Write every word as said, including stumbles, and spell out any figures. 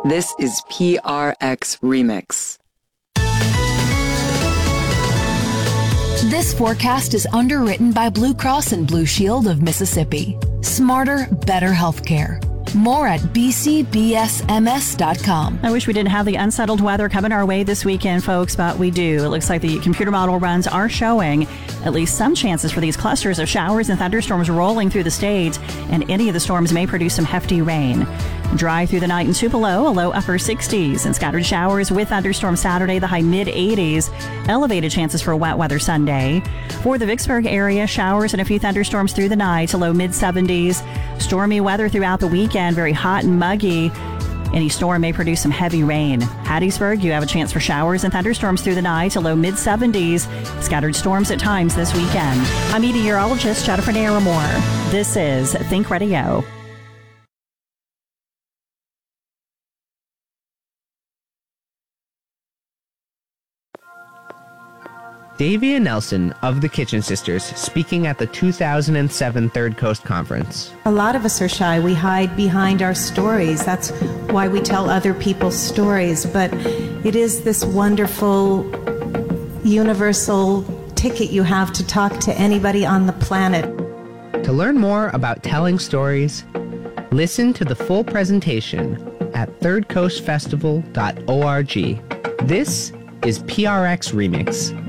This is P R X Remix. This forecast is underwritten by Blue Cross and Blue Shield of Mississippi. Smarter, better healthcare. More at b c b s m s dot com. I wish we didn't have the unsettled weather coming our way this weekend, folks, but we do. It looks like the computer model runs are showing at least some chances for these clusters of showers and thunderstorms rolling through the state, and any of the storms may produce some hefty rain. Dry through the night in Tupelo, a low upper sixties, and scattered showers with thunderstorms Saturday, the high mid eighties. Elevated chances for wet weather Sunday. For the Vicksburg area, showers and a few thunderstorms through the night, a low mid seventies. Stormy weather throughout the weekend, very hot and muggy. Any storm may produce some heavy rain. Hattiesburg, you have a chance for showers and thunderstorms through the night, a low mid seventies. Scattered storms at times this weekend. I'm meteorologist Jennifer Naramore. This is Think Radio. Davia Nelson of the Kitchen Sisters speaking at the two thousand seven Third Coast Conference. A lot of us are shy. We hide behind our stories. That's why we tell other people's stories. But it is this wonderful, universal ticket you have to talk to anybody on the planet. To learn more about telling stories, listen to the full presentation at third coast festival dot org. This is P R X Remix.